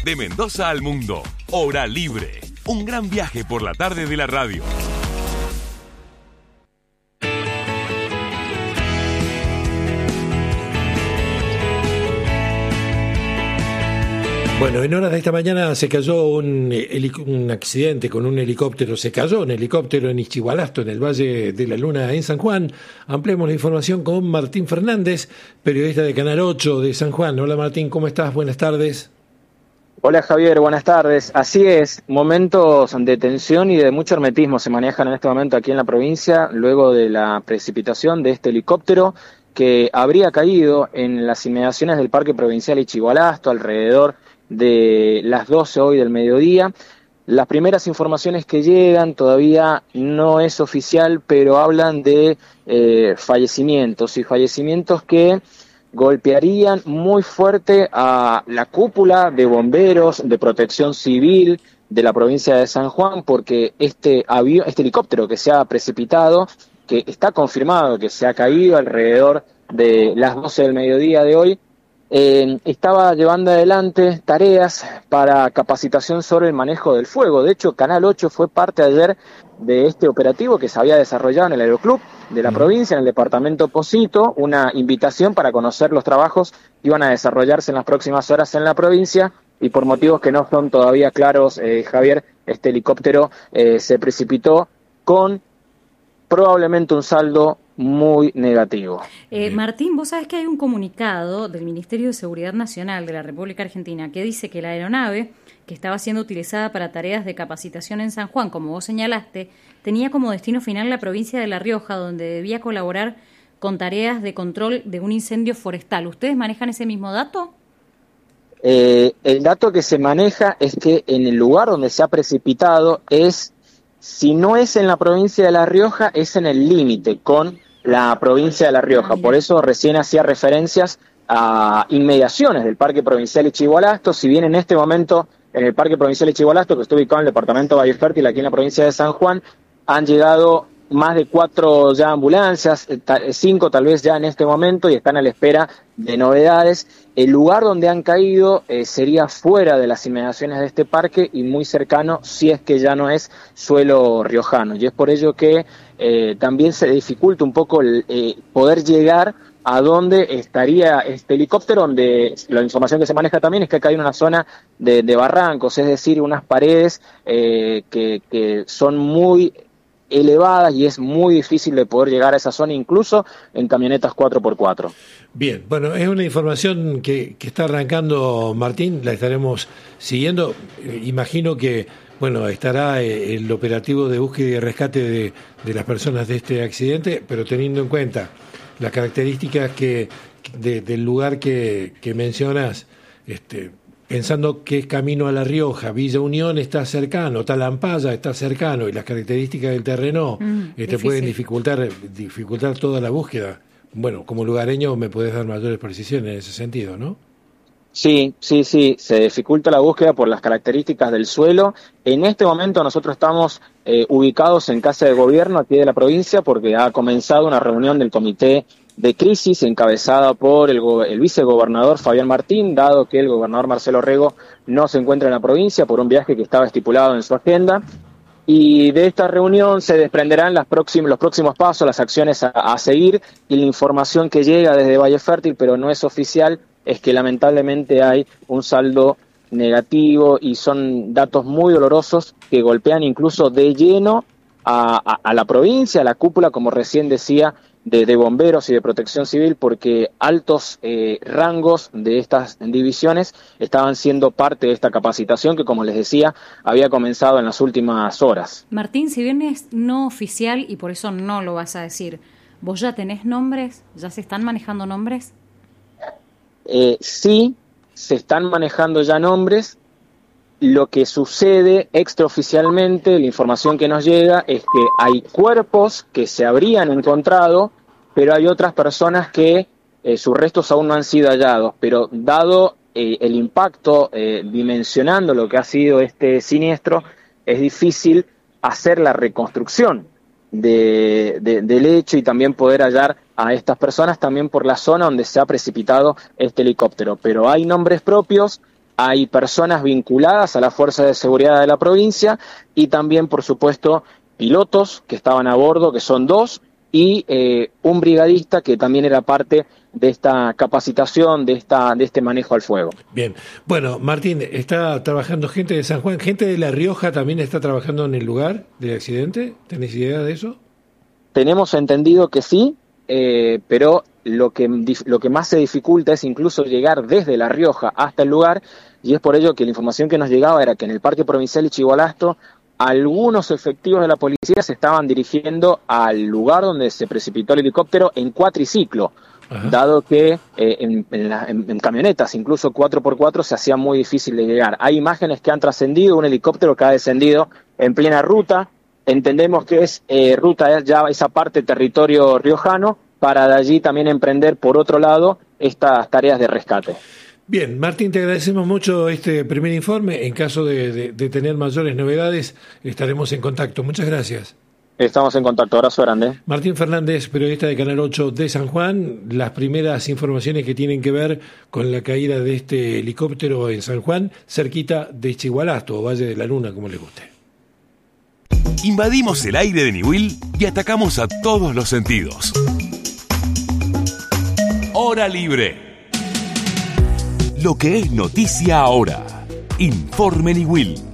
De Mendoza al mundo, Hora Libre. Un gran viaje por la tarde de la radio. Bueno, en horas de esta mañana se cayó un accidente con un helicóptero. Se cayó un helicóptero en Ischigualasto, en el Valle de la Luna, en San Juan. Ampliemos la información con Martín Fernández, periodista de Canal 8 de San Juan. Hola Martín, ¿cómo estás? Buenas tardes. Hola Javier, buenas tardes. Así es, momentos de tensión y de mucho hermetismo se manejan en este momento aquí en la provincia, luego de la precipitación de este helicóptero que habría caído en las inmediaciones del Parque Provincial Ischigualasto alrededor de las 12 hoy del mediodía. Las primeras informaciones que llegan todavía no es oficial, pero hablan de fallecimientos que golpearían muy fuerte a la cúpula de bomberos, de protección civil de la provincia de San Juan, porque este helicóptero que se ha precipitado, que está confirmado que se ha caído alrededor de las 12 del mediodía de hoy, estaba llevando adelante tareas para capacitación sobre el manejo del fuego. De hecho, Canal 8 fue parte ayer de este operativo que se había desarrollado en el aeroclub de la provincia, en el departamento Posito, una invitación para conocer los trabajos que iban a desarrollarse en las próximas horas en la provincia, y por motivos que no son todavía claros, Javier, este helicóptero se precipitó con probablemente un saldo muy negativo. Martín, vos sabés que hay un comunicado del Ministerio de Seguridad Nacional de la República Argentina que dice que la aeronave que estaba siendo utilizada para tareas de capacitación en San Juan, como vos señalaste, tenía como destino final la provincia de La Rioja, donde debía colaborar con tareas de control de un incendio forestal. ¿Ustedes manejan ese mismo dato? El dato que se maneja es que en el lugar donde se ha precipitado si no es en la provincia de La Rioja, es en el límite con la provincia de La Rioja. Por eso recién hacía referencias a inmediaciones del Parque Provincial Ischigualasto. Si bien en este momento en el Parque Provincial Ischigualasto, que está ubicado en el departamento Valle Fértil, aquí en la provincia de San Juan, han llegado más de 4 ya ambulancias, 5 tal vez ya en este momento, y están a la espera de novedades. El lugar donde han caído sería fuera de las inmediaciones de este parque y muy cercano, si es que ya no es suelo riojano, y es por ello que también se dificulta un poco poder llegar a dónde estaría este helicóptero, donde la información que se maneja también es que acá hay una zona de barrancos, es decir, unas paredes que son muy elevadas y es muy difícil de poder llegar a esa zona, incluso en camionetas 4x4. Bien, bueno, es una información que está arrancando, Martín, la estaremos siguiendo. Imagino que, bueno, estará el operativo de búsqueda y rescate de las personas de este accidente, pero teniendo en cuenta las características del lugar que mencionas, pensando que es camino a La Rioja, Villa Unión está cercano, Talampaya está cercano, y las características del terreno pueden dificultar toda la búsqueda. Bueno, como lugareño me podés dar mayores precisiones en ese sentido, ¿no? Sí, se dificulta la búsqueda por las características del suelo. En este momento nosotros estamos ubicados en Casa de Gobierno aquí de la provincia, porque ha comenzado una reunión del Comité de Crisis encabezada por el vicegobernador Fabián Martín, dado que el gobernador Marcelo Rego no se encuentra en la provincia por un viaje que estaba estipulado en su agenda. Y de esta reunión se desprenderán los próximos pasos, las acciones a seguir, y la información que llega desde Valle Fértil, pero no es oficial, es que lamentablemente hay un saldo negativo y son datos muy dolorosos que golpean incluso de lleno a la provincia, a la cúpula, como recién decía, de bomberos y de protección civil, porque altos rangos de estas divisiones estaban siendo parte de esta capacitación que, como les decía, había comenzado en las últimas horas. Martín, si bien es no oficial y por eso no lo vas a decir, ¿vos ya tenés nombres? ¿Ya se están manejando nombres? Sí, se están manejando ya nombres. Lo que sucede extraoficialmente, la información que nos llega, es que hay cuerpos que se habrían encontrado, pero hay otras personas que sus restos aún no han sido hallados. Pero dado el impacto, dimensionando lo que ha sido este siniestro, es difícil hacer la reconstrucción del hecho y también poder hallar a estas personas también por la zona donde se ha precipitado este helicóptero. Pero hay nombres propios, hay personas vinculadas a las fuerzas de seguridad de la provincia y también, por supuesto, pilotos que estaban a bordo, que son 2, y un brigadista que también era parte de esta capacitación, de este manejo al fuego. Bien. Bueno, Martín, ¿está trabajando gente de San Juan? ¿Gente de La Rioja también está trabajando en el lugar del accidente? ¿Tenés idea de eso? Tenemos entendido que sí, pero lo que más se dificulta es incluso llegar desde La Rioja hasta el lugar, y es por ello que la información que nos llegaba era que en el Parque Provincial Ichigualasto algunos efectivos de la policía se estaban dirigiendo al lugar donde se precipitó el helicóptero en cuatriciclo. Ajá. Dado que en camionetas, incluso 4x4, se hacía muy difícil de llegar. Hay imágenes que han trascendido, un helicóptero que ha descendido en plena ruta, entendemos que es ruta ya esa parte territorio riojano, para de allí también emprender por otro lado estas tareas de rescate. Bien, Martín, te agradecemos mucho este primer informe. En caso de tener mayores novedades, estaremos en contacto. Muchas gracias. Estamos en contacto. Abrazo grande. Martín Fernández, periodista de Canal 8 de San Juan. Las primeras informaciones que tienen que ver con la caída de este helicóptero en San Juan, cerquita de Ichigualasto, o Valle de la Luna, como les guste. Invadimos el aire de Niwil y atacamos a todos los sentidos. Hora Libre. Lo que es noticia ahora. Informe Niwil.